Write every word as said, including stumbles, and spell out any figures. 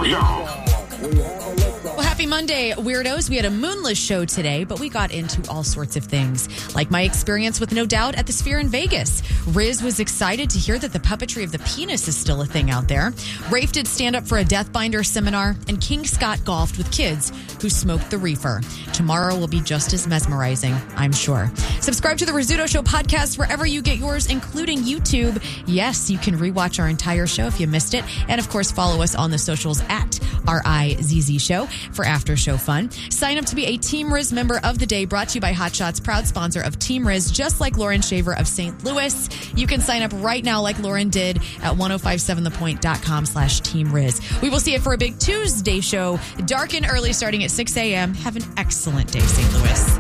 Rizzuto Show. Well, happy Monday, weirdos. We had a moonless show today, but we got into all sorts of things, like my experience with No Doubt at the Sphere in Vegas. Riz was excited to hear that the puppetry of the penis is still a thing out there. Rafe did stand up for a Deathbinder seminar, and King Scott golfed with kids who smoked the reefer. Tomorrow will be just as mesmerizing, I'm sure. Subscribe to the Rizzuto Show podcast wherever you get yours, including YouTube. Yes, you can rewatch our entire show if you missed it. And of course, follow us on the socials at R I Z Z Show for after show fun. Sign up to be a Team Riz member of the day, brought to you by Hot Shots, proud sponsor of Team Riz, just like Lauren Shaver of Saint Louis. You can sign up right now like Lauren did at ten fifty-seven the point dot com slash Team Riz. We will see you for a big Tuesday show, dark and early, starting at six a.m. Have an excellent day, Saint Louis.